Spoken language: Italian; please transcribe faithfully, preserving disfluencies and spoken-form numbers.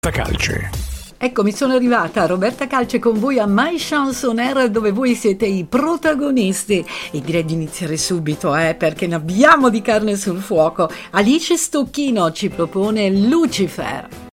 Calce. Eccomi, sono arrivata, Roberta Calce con voi a My Chanson Air, dove voi siete i protagonisti, e direi di iniziare subito, eh, perché ne abbiamo di carne sul fuoco. Alice Stocchino ci propone Lucifer.